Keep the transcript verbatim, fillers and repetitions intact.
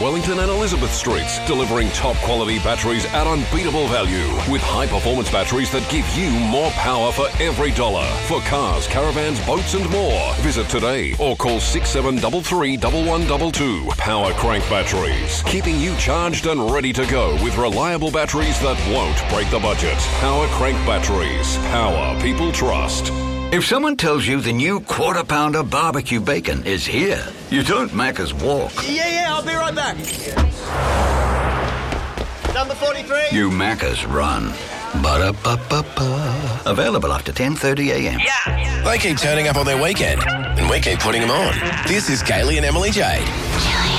Wellington and Elizabeth Streets, delivering top quality batteries at unbeatable value with high performance batteries that give you more power for every dollar. For cars, caravans, boats and more. Visit today or call six seven three three, one one two two. Power Crank Batteries, keeping you charged and ready to go with reliable batteries that won't break the budget. Power Crank Batteries, power people trust. If someone tells you the new Quarter Pounder barbecue bacon is here, you don't Macca's walk. Yeah, yeah, I'll be right back. Number forty-three. You Macca's run. Ba-da-ba-ba-ba. Available after ten thirty a m. Yeah. They keep turning up on their weekend, and we keep putting them on. This is Kaylee and Emily Jade.